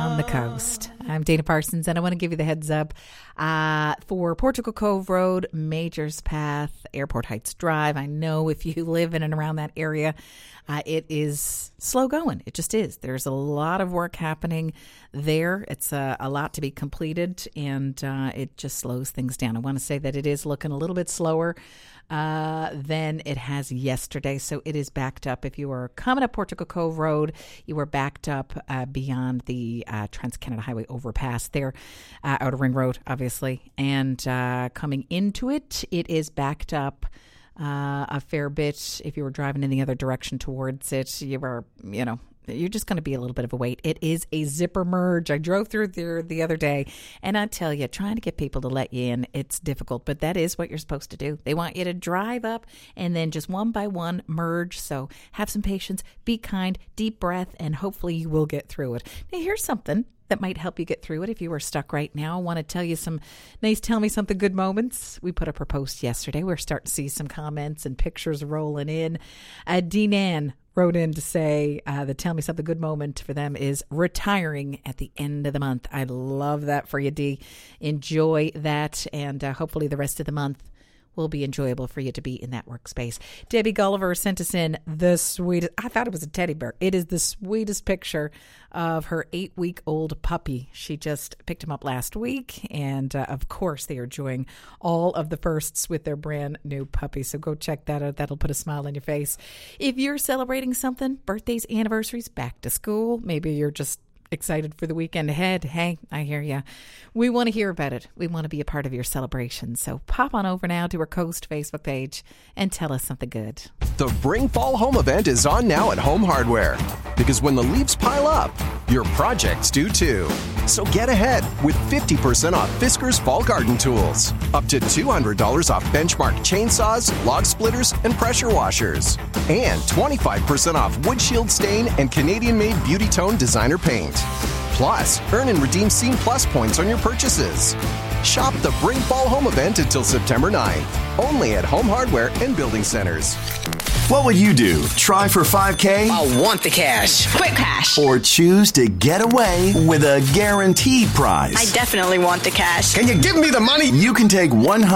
on the coast. I'm Dana Parsons, and I want to give you the heads up for Portugal Cove Road, Majors Path, Airport Heights Drive. I know if you live in and around that area, it is slow going. It just is. There's a lot of work happening there. It's a lot to be completed, and it just slows things down. I want to say that it is looking a little bit slower than it has yesterday. So it is backed up. If you are coming up Portugal Cove Road, you are backed up beyond the Trans-Canada Highway overpass there, Outer Ring Road, obviously. And coming into it, it is backed up a fair bit. If you were driving in the other direction towards it, you were, you're just going to be a little bit of a wait. It is a zipper merge. I drove through there the other day, and I tell you, trying to get people to let you in, it's difficult, but that is what you're supposed to do. They want you to drive up and then just one by one merge. So have some patience, be kind, deep breath, and hopefully you will get through it. Now, here's something that might help you get through it if you are stuck right now. I want to tell you some nice Tell Me Something Good moments. We put up a post yesterday. We're starting to see some comments and pictures rolling in. Dean wrote in to say the Tell Me Something Good moment for them is retiring at the end of the month. I love that for you, Dee. Enjoy that, and hopefully the rest of the month will be enjoyable for you to be in that workspace. Debbie Gulliver sent us in the sweetest, I thought it was a teddy bear. It is the sweetest picture of her 8-week-old puppy. She just picked him up last week, and of course they are enjoying all of the firsts with their brand new puppy. So go check that out. That'll put a smile on your face. If you're celebrating something, birthdays, anniversaries, back to school, maybe you're just excited for the weekend ahead. Hey, I hear ya. We want to hear about it. We want to be a part of your celebration. So pop on over now to our Coast Facebook page and tell us something good. The Bring Fall Home event is on now at Home Hardware. Because when the leaves pile up, your projects do too. So get ahead with 50% off Fisker's Fall Garden Tools. Up to $200 off Benchmark chainsaws, log splitters, and pressure washers. And 25% off Wood Shield Stain and Canadian-made Beauty Tone Designer Paint. Plus, earn and redeem Scene Plus points on your purchases. Shop the Bring Fall Home event until September 9th. Only at Home Hardware and Building Centers. What would you do? Try for $5K? I want the cash. Quick cash. Or choose to get away with a guaranteed prize? I definitely want the cash. Can you give me the money? You can take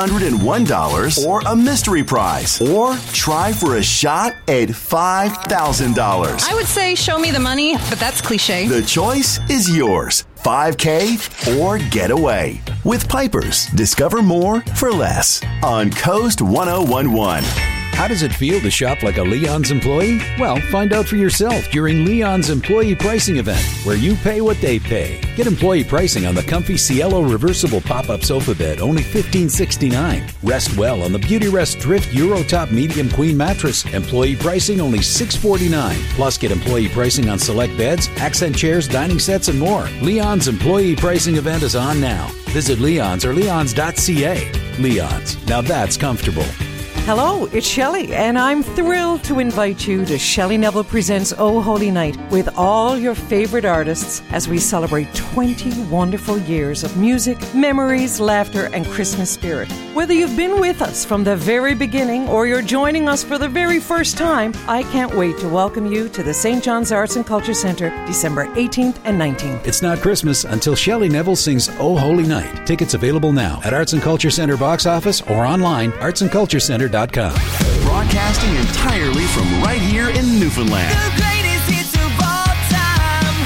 $101 or a mystery prize. Or try for a shot at $5,000. I would say show me the money, but that's cliche. The choice is yours. 5K or get away. With Pipers, discover more for less on Coast 1011. How does it feel to shop like a Leon's employee? Well, find out for yourself during Leon's Employee Pricing Event, where you pay what they pay. Get employee pricing on the comfy Cielo reversible pop-up sofa bed, only $15.69. Rest well on the Beauty Rest Drift Eurotop Medium Queen mattress. Employee pricing only $6.49. Plus, get employee pricing on select beds, accent chairs, dining sets, and more. Leon's Employee Pricing Event is on now. Visit Leon's or leons.ca. Leon's. Now that's comfortable. Hello, it's Shelley, and I'm thrilled to invite you to Shelley Neville Presents Oh Holy Night with all your favorite artists as we celebrate 20 wonderful years of music, memories, laughter, and Christmas spirit. Whether you've been with us from the very beginning or you're joining us for the very first time, I can't wait to welcome you to the St. John's Arts and Culture Centre, December 18th and 19th. It's not Christmas until Shelley Neville sings Oh Holy Night. Tickets available now at Arts and Culture Centre box office or online, artsandculturecenter.com. Broadcasting entirely from right here in Newfoundland. The greatest hits of all time.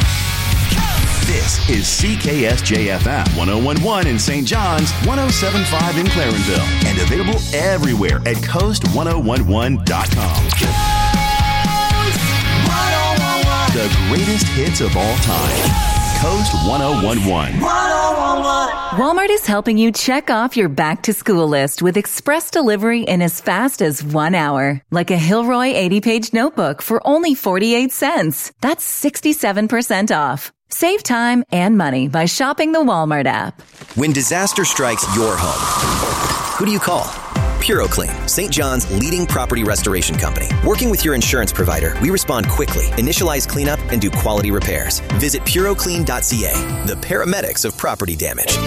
This is CKSJ-FM 1011 in St. John's, 1075 in Clarenville, and available everywhere at coast1011.com. Coast 1011. The greatest hits of all time. Coast 1011. 1011. Walmart is helping you check off your back-to-school list with express delivery in as fast as 1 hour. Like a Hilroy 80-page notebook for only 48 cents. That's 67% off. Save time and money by shopping the Walmart app. When disaster strikes your home, who do you call? PuroClean, St. John's leading property restoration company. Working with your insurance provider, we respond quickly, initialize cleanup, and do quality repairs. Visit puroclean.ca, the paramedics of property damage.